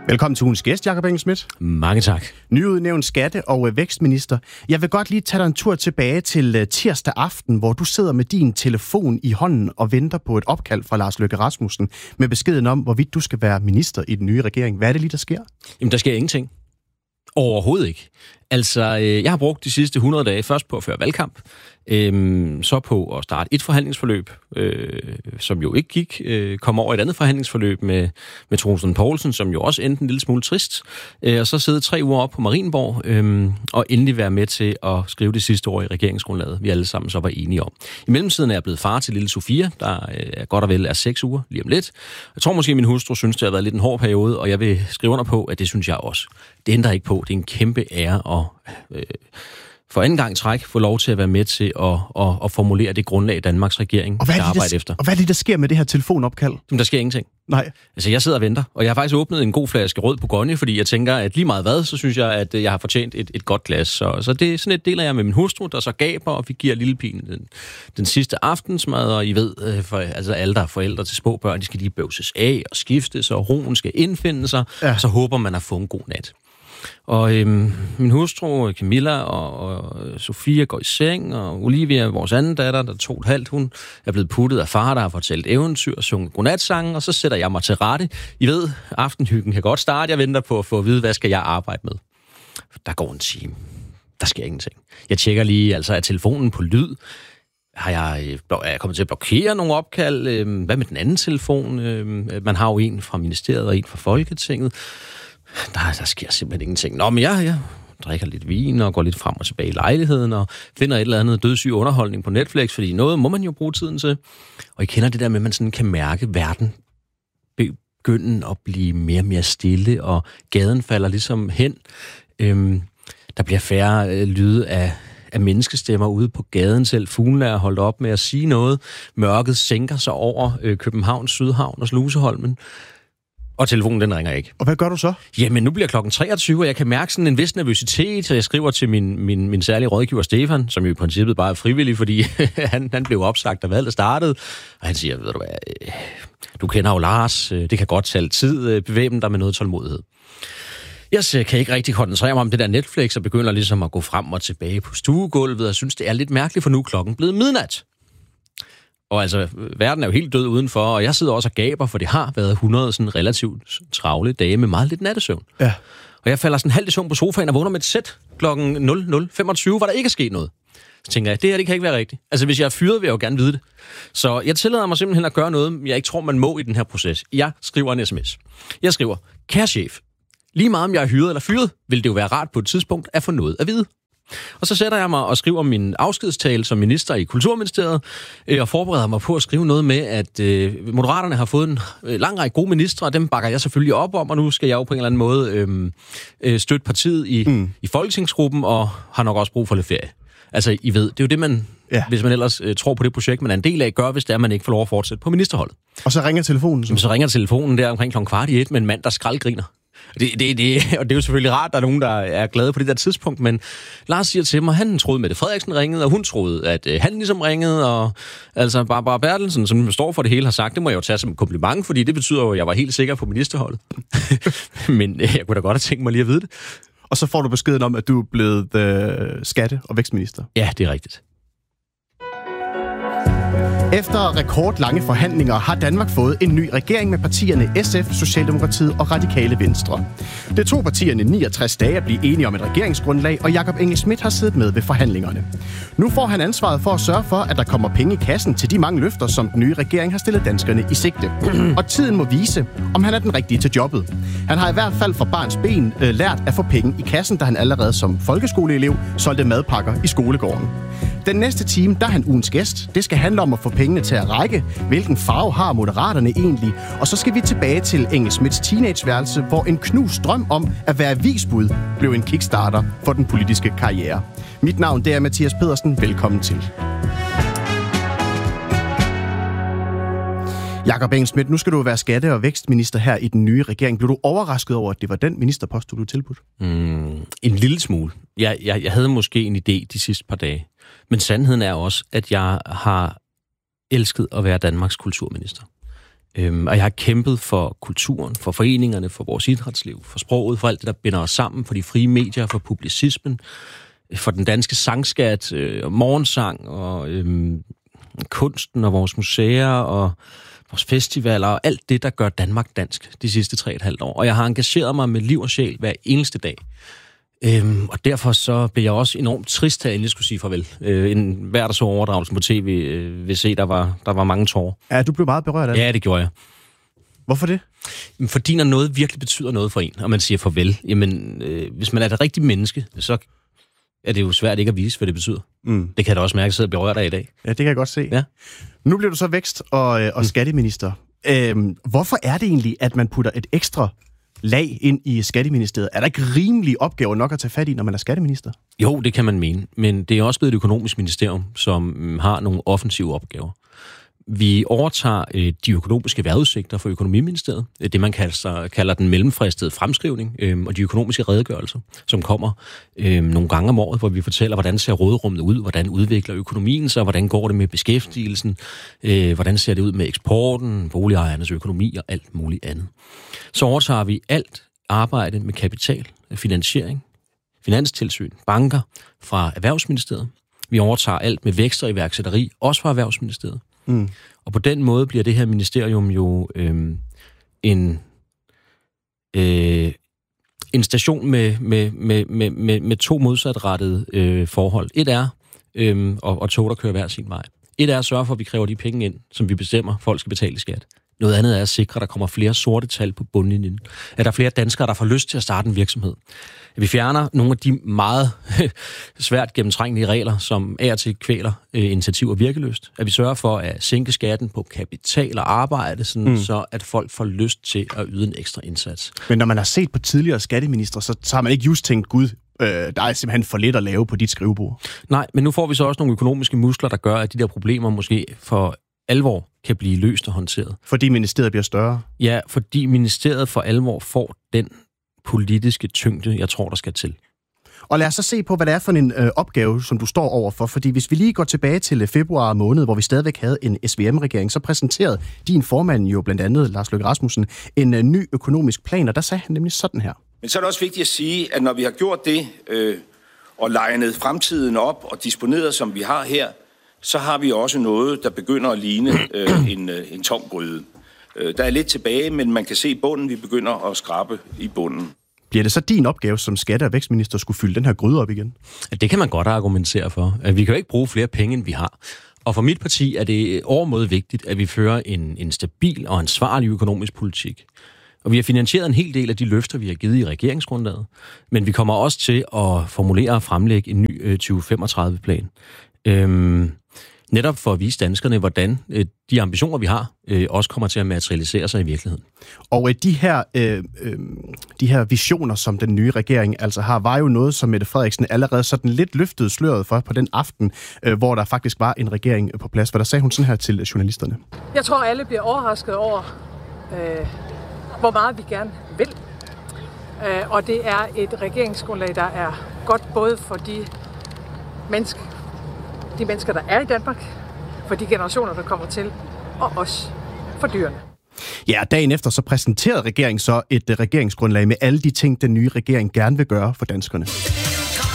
Velkommen til ugens gæst, Jakob Engel-Schmidt. Mange tak. Nyudnævnt skatte- og vækstminister. Jeg vil godt lige tage dig en tur tilbage til tirsdag aften, hvor du sidder med din telefon i hånden og venter på et opkald fra Lars Løkke Rasmussen med beskeden om, hvorvidt du skal være minister i den nye regering. Hvad er det lige, der sker? Jamen, der sker ingenting. Overhovedet ikke. Altså, jeg har brugt de sidste 100 dage først på at føre valgkamp, så på at starte et forhandlingsforløb, som jo ikke gik, kom over et andet forhandlingsforløb med Troels Lund Poulsen, som jo også endte en lille smule trist, og så sidde 3 uger op på Marienborg, og endelig være med til at skrive det sidste år i regeringsgrundlaget, vi alle sammen så var enige om. I mellemtiden er jeg blevet far til lille Sofia, der godt og vel er 6 uger lige om lidt. Jeg tror måske, at min hustru synes, det har været lidt en hård periode, og jeg vil skrive under på, at det synes jeg også. Det ændrer ikke på. Det er en kæmpe ære for anden gang træk få lov til at være med til at formulere det grundlag, Danmarks regering skal arbejde efter. Og hvad er det, der sker med det her telefonopkald? Jamen, der sker ingenting. Nej. Altså, jeg sidder og venter, og jeg har faktisk åbnet en god flaske rød Bourgogne, fordi jeg tænker, at lige meget hvad, så synes jeg, at jeg har fortjent et godt glas. Så det er sådan et deler jeg med min hustru, der så gaber, og vi giver lillepigen den sidste aftensmad, og I ved, altså alle, der er forældre til små børn, de skal lige bøvses af og skiftes, og roen skal indfinde sig, og så håber man at få en god nat. Og min hustru, Camilla og Sofia går i seng, og Olivia, vores anden datter, der er 2,5, hun er blevet puttet af far, der har fortalt eventyr og sunget godnatsange, og så sætter jeg mig til rette. I ved, aftenhyggen kan godt starte, jeg venter på at få at vide, hvad skal jeg arbejde med. Der går en time. Der sker ingenting. Jeg tjekker lige, altså er telefonen på lyd? Er jeg kommet til at blokere nogle opkald? Hvad med den anden telefon? Man har jo en fra ministeriet og en fra Folketinget. Der sker simpelthen ingenting. Nå, men jeg drikker lidt vin og går lidt frem og tilbage i lejligheden og finder et eller andet dødssyg underholdning på Netflix, fordi noget må man jo bruge tiden til. Og I kender det der med, at man sådan kan mærke verden begynde at blive mere og mere stille, og gaden falder ligesom hen. Der bliver færre lyde af menneskestemmer ude på gaden selv. Fuglene er holdt op med at sige noget. Mørket sænker sig over Københavns Sydhavn og Sluseholmen. Og telefonen, den ringer ikke. Og hvad gør du så? Jamen, nu bliver klokken 23, og jeg kan mærke sådan en vis nervøsitet, så jeg skriver til min særlige rådgiver Stefan, som jo i princippet bare er frivillig, fordi han blev opsagt, da valget startede. Og han siger, ved du hvad, du kender jo Lars, det kan godt tage tid, bevæbne dig med noget tålmodighed. Jeg kan ikke rigtig koncentrere mig om det der Netflix, og begynder ligesom at gå frem og tilbage på stuegulvet, og synes, det er lidt mærkeligt, for nu er klokken blevet midnat. Og altså, verden er jo helt død udenfor, og jeg sidder også og gaber, for det har været 100 sådan relativt travle dage med meget lidt nattesøvn. Ja. Og jeg falder sådan halvt i søvn på sofaen og vågner med et sæt klokken 00.25, hvor der ikke er sket noget. Så tænker jeg, det kan ikke være rigtigt. Altså, hvis jeg er fyret, vil jeg jo gerne vide det. Så jeg tillader mig simpelthen at gøre noget, jeg ikke tror, man må i den her proces. Jeg skriver en sms. Jeg skriver, kære chef, lige meget om jeg er hyret eller fyret, vil det jo være rart på et tidspunkt at få noget at vide. Og så sætter jeg mig og skriver min afskedstale som minister i Kulturministeriet, og forbereder mig på at skrive noget med, at Moderaterne har fået en lang række gode ministre, og dem bakker jeg selvfølgelig op om, og nu skal jeg jo på en eller anden måde støtte partiet i folketingsgruppen, og har nok også brug for lidt ferie. Altså, I ved, det er jo det, man, hvis man ellers tror på det projekt, man er en del af, gør, hvis det er, man ikke får lov at fortsætte på ministerholdet. Og så ringer telefonen? Så ringer telefonen der omkring 12:15 med en mand, der skraldgriner. Og det er jo selvfølgelig rart, at der er nogen, der er glade på det der tidspunkt, men Lars siger til mig, han troede, Mette Frederiksen ringede, og hun troede, at han ligesom ringede, og altså Barbara Bertelsen, som står for det hele, har sagt, det må jeg jo tage som en kompliment, fordi det betyder jo, at jeg var helt sikker på ministerholdet. Men jeg kunne da godt have tænkt mig lige at vide det. Og så får du beskeden om, at du er blevet skatte- og vækstminister. Ja, det er rigtigt. Efter rekordlange forhandlinger har Danmark fået en ny regering med partierne SF, Socialdemokratiet og Radikale Venstre. Det tog partierne 69 dage at blive enige om et regeringsgrundlag, og Jakob Engel-Schmidt har siddet med ved forhandlingerne. Nu får han ansvaret for at sørge for, at der kommer penge i kassen til de mange løfter, som den nye regering har stillet danskerne i sigte. Og tiden må vise, om han er den rigtige til jobbet. Han har i hvert fald fra barns ben lært at få penge i kassen, da han allerede som folkeskoleelev solgte madpakker i skolegården. Den næste time, der er han ugens gæst. Det skal handle om at få pengene til at række. Hvilken farve har Moderaterne egentlig? Og så skal vi tilbage til Engel-Schmidts teenageværelse, hvor en knust drøm om at være avisbud blev en kickstarter for den politiske karriere. Mit navn det er Mathias Pedersen. Velkommen til. Jakob Engel-Schmidt, nu skal du være skatte- og vækstminister her i den nye regering. Blev du overrasket over, at det var den ministerpost, du blev tilbudt? En lille smule. Jeg havde måske en idé de sidste par dage. Men sandheden er også, at jeg har elsket at være Danmarks kulturminister. Og jeg har kæmpet for kulturen, for foreningerne, for vores idrætsliv, for sproget, for alt det, der binder os sammen, for de frie medier, for publicismen, for den danske sangskat, morgensang og kunsten og vores museer og vores festivaler og alt det, der gør Danmark dansk de sidste 3,5 år. Og jeg har engageret mig med liv og sjæl hver eneste dag. Og derfor så blev jeg også enormt trist, at jeg endelig skulle sige farvel. Hver der så overdragelsen på tv vil se, der var mange tårer. Ja, du blev meget berørt af det. Ja, det gjorde jeg. Hvorfor det? Fordi når noget virkelig betyder noget for en, og man siger farvel, jamen, hvis man er et rigtigt menneske, så er det jo svært ikke at vise, hvad det betyder. Det kan jeg da også mærke, at jeg sidder berørt af i dag. Ja, det kan jeg godt se. Ja. Nu bliver du så vækst- og skatteminister. Hvorfor er det egentlig, at man putter et ekstra lag ind i Skatteministeriet? Er der ikke rimelige opgaver nok at tage fat i, når man er skatteminister? Jo, det kan man mene. Men det er også blevet et økonomisk ministerium, som har nogle offensive opgaver. Vi overtager de økonomiske vejrudsigter for Økonomiministeriet, det man kalder den mellemfristede fremskrivning, og de økonomiske redegørelser, som kommer nogle gange om året, hvor vi fortæller, hvordan ser råderummet ud, hvordan udvikler økonomien sig, hvordan går det med beskæftigelsen, hvordan ser det ud med eksporten, boligejernes økonomi og alt muligt andet. Så overtager vi alt arbejde med kapital, finansiering, finanstilsyn, banker fra Erhvervsministeriet. Vi overtager alt med vækst og iværksætteri, også fra Erhvervsministeriet. Og på den måde bliver det her ministerium jo en station med to modsatrettede forhold. Et er og tog, der kører hver sin vej. Et er at sørge for, at vi kræver de penge ind, som vi bestemmer, folk skal betale i skat. Noget andet er at sikre, at der kommer flere sorte tal på bundlinjen. At der er flere danskere, der får lyst til at starte en virksomhed. At vi fjerner nogle af de meget svært gennemtrængelige regler, som af og til kvæler initiativ og virkelyst. At vi sørger for at sænke skatten på kapital og arbejde, sådan, så at folk får lyst til at yde en ekstra indsats. Men når man har set på tidligere skatteministre, så har man ikke just tænkt, gud, der er simpelthen for lidt at lave på dit skrivebord. Nej, men nu får vi så også nogle økonomiske muskler, der gør, at de der problemer måske for alvor kan blive løst og håndteret. Fordi ministeriet bliver større? Ja, fordi ministeriet for alvor får den politiske tyngde, jeg tror, der skal til. Og lad os så se på, hvad det er for en opgave, som du står overfor. Fordi hvis vi lige går tilbage til februar måned, hvor vi stadigvæk havde en SVM-regering, så præsenterede din formand jo blandt andet, Lars Løkke Rasmussen, en ny økonomisk plan, og der sagde han nemlig sådan her. Men så er det også vigtigt at sige, at når vi har gjort det og legnet fremtiden op og disponeret, som vi har her, så har vi også noget, der begynder at ligne en tom gryde. Der er lidt tilbage, men man kan se bunden. Vi begynder at skrabe i bunden. Bliver det så din opgave som skatte- og vækstminister skulle fylde den her gryde op igen? Det kan man godt argumentere for. Vi kan jo ikke bruge flere penge, end vi har. Og for mit parti er det overmåde vigtigt, at vi fører en stabil og ansvarlig økonomisk politik. Og vi har finansieret en hel del af de løfter, vi har givet i regeringsgrundlaget. Men vi kommer også til at formulere og fremlægge en ny 2035-plan. Netop for at vise danskerne, hvordan de ambitioner, vi har, også kommer til at materialisere sig i virkeligheden. Og de her visioner, som den nye regering altså har, var jo noget, som Mette Frederiksen allerede sådan lidt løftede sløret for på den aften, hvor der faktisk var en regering på plads. For der sagde hun sådan her til journalisterne. Jeg tror, alle bliver overrasket over, hvor meget vi gerne vil. Og det er et regeringsgrundlag, der er godt både for de mennesker, der er i Danmark, for de generationer, der kommer til, og også for dyrene. Ja, dagen efter så præsenterede regeringen så et regeringsgrundlag med alle de ting, den nye regering gerne vil gøre for danskerne.